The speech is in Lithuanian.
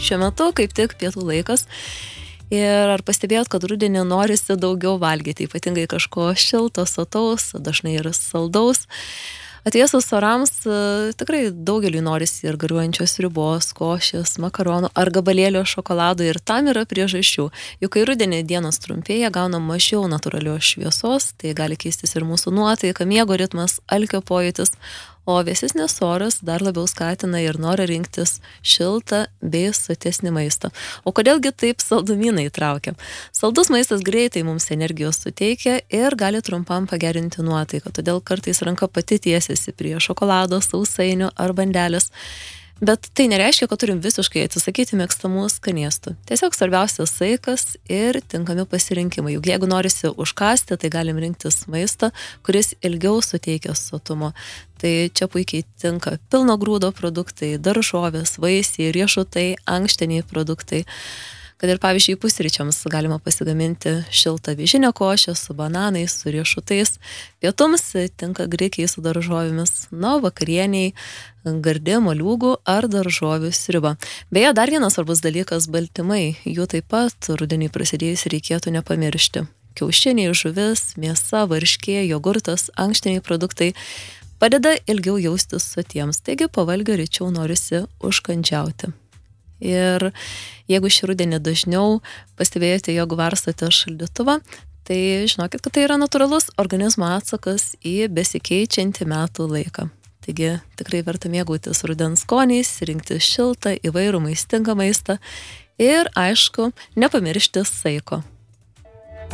Šiuo metu kaip tik pietų laikas. Ir ar pastebėjot, kad rudenį norisi daugiau valgyti, ypatingai kažko šilto, sotaus, dažnai ir saldaus. Atvėsus orams tikrai daugeliui norisi ir garuojančios sriubos, košės, makaronų ar gabalėlio šokolado ir tam yra priežasčių. Juk kai rudenį dienos trumpėja, gaunam mažiau natūralios šviesos, tai gali keistis ir mūsų nuotaika, miego ritmas, alkio pojūtis. O vėsesnis oras dar labiau skatina ir nori rinktis šiltą bei sotesnį maistą. O kodėlgi taip saldumynai traukia? Saldus maistas greitai mums energijos suteikia ir gali trumpam pagerinti nuotaiką, todėl kartais ranka pati tiesiasi prie šokolado, sausainių ar bandelės. Bet tai nereiškia, kad turim visiškai atsisakyti mėgstamų skanėstų. Tiesiog svarbiausias saikas ir tinkami pasirinkimai. Juk jeigu norisi užkąsti, tai galim rinktis maistą, kuris ilgiau suteikia sotumo. Tai čia puikiai tinka pilno grūdo produktai, daržovės, vaisiai, riešutai, ankštiniai produktai. Kad ir pavyzdžiui pusryčiams galima pasigaminti šiltą avižinę košę su bananais, su riešutais. Pietums tinka grikiai su daržovėmis, na, vakarieniai gardi moliūgų ar daržovių sriuba. Beje, dar vienas svarbus dalykas - baltymai. Jų taip pat rudenį prasidėjus reikėtų nepamiršti. Kiaušiniai, žuvis, mėsa, varškė, jogurtas, ankštiniai produktai padeda ilgiau jaustis sotiems, taigi pavalgio rečiau norisi užkandžiauti. Ir jeigu šį rudenį dažniau pastebėjote, jog varstote šaldytuvą, tai žinokit, kad tai yra natūralus organizmo atsakas į besikeičiantį metų laiką. Taigi tikrai verta mėgautis rudens skoniais, rinkti šiltą, įvairų maistingą maistą ir, aišku, nepamiršti saiko.